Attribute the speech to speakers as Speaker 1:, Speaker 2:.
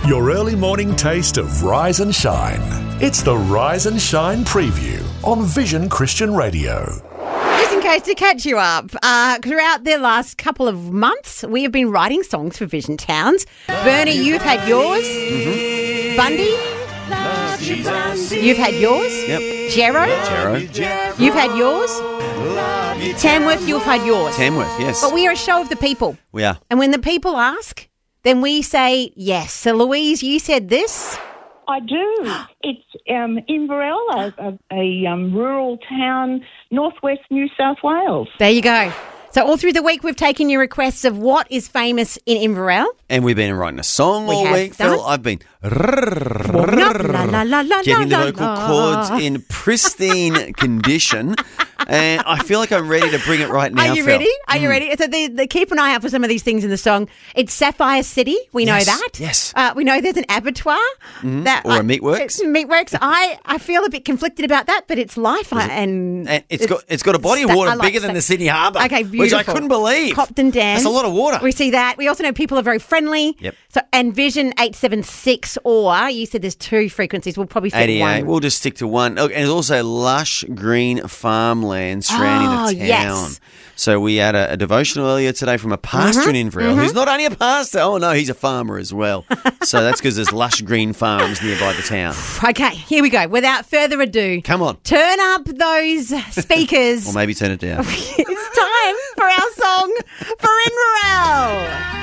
Speaker 1: Your early morning taste of Rise and Shine. It's the Rise and Shine preview on Vision Christian Radio.
Speaker 2: Just in case to catch you up, throughout the last couple of months, we have been writing songs for Vision Towns. Bernie, you've had yours. Mm-hmm. Bundy, you've had yours.
Speaker 3: Yep.
Speaker 2: Jero, you've had yours. Tamworth, you've had yours.
Speaker 3: Tamworth, yes.
Speaker 2: But we are a show of the people.
Speaker 3: We are.
Speaker 2: And when the people ask, then we say yes. So, Louise, you said this.
Speaker 4: I do. It's Inverell, a rural town, northwest New South Wales.
Speaker 2: There you go. So all through the week, we've taken your requests of what is famous in Inverell.
Speaker 3: And we've been writing a song all week, Phil. I've been getting the vocal cords in pristine condition. And I feel like I'm ready to bring it right now,
Speaker 2: Are you
Speaker 3: Phil.
Speaker 2: ready? Are you ready? So keep an eye out for some of these things in the song. It's Sapphire City. We know that.
Speaker 3: Yes.
Speaker 2: We know there's an abattoir.
Speaker 3: Or a Meatworks.
Speaker 2: Meatworks. I feel a bit conflicted about that, but it's life. And
Speaker 3: it's got a body of water bigger than the Sydney Harbour.
Speaker 2: Okay, beautiful.
Speaker 3: Which I couldn't believe.
Speaker 2: Copton Dam.
Speaker 3: That's a lot of water.
Speaker 2: We see that. We also know people are very friendly.
Speaker 3: Yep.
Speaker 2: So and Vision 876, or you said there's two frequencies. We'll probably stick
Speaker 3: 88.
Speaker 2: one.
Speaker 3: We'll just stick to one. Oh, and there's also lush green farmland surrounding the town.
Speaker 2: Yes.
Speaker 3: So we had a devotional earlier today from a pastor in Inverell who's not only a pastor. Oh, no, he's a farmer as well. So that's because there's lush green farms nearby the town.
Speaker 2: Okay, here we go. Without further ado.
Speaker 3: Come on.
Speaker 2: Turn up those speakers.
Speaker 3: Or maybe turn it down.
Speaker 2: It's time for our song for Inverell.